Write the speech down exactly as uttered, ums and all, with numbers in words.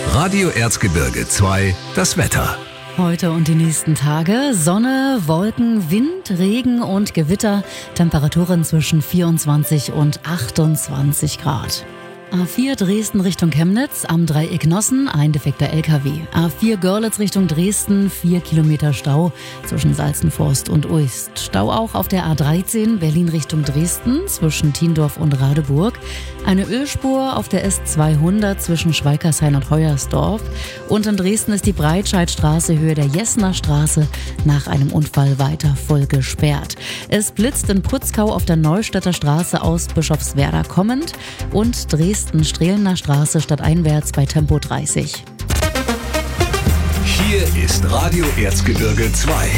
Radio Erzgebirge zwei, das Wetter. Heute und die nächsten Tage Sonne, Wolken, Wind, Regen und Gewitter. Temperaturen zwischen vierundzwanzig und achtundzwanzig Grad. A vier Dresden Richtung Chemnitz, am Dreieck Nossen, ein defekter L K W. A vier Görlitz Richtung Dresden, vier Kilometer Stau zwischen Salzenforst und Uist. Stau auch auf der A dreizehn Berlin Richtung Dresden zwischen Tiendorf und Radeburg. Eine Ölspur auf der S zweihundert zwischen Schweikershain und Heuersdorf. Und in Dresden ist die Breitscheidstraße Höhe der Jessener Straße nach einem Unfall weiter voll gesperrt. Es blitzt in Putzkau auf der Neustädter Straße aus Bischofswerda kommend und Dresden Strehlener Straße stadteinwärts bei Tempo dreißig. Hier ist Radio Erzgebirge zwei.